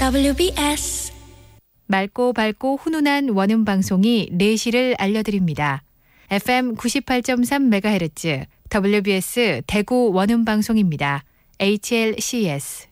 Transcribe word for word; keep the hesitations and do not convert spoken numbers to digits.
더블유비에스 맑고 밝고 훈훈한 원음 방송이 네 시를 알려드립니다. 에프엠 구십팔 점 삼 메가헤르츠 더블유비에스 대구 원음 방송입니다. 에이치엘씨에스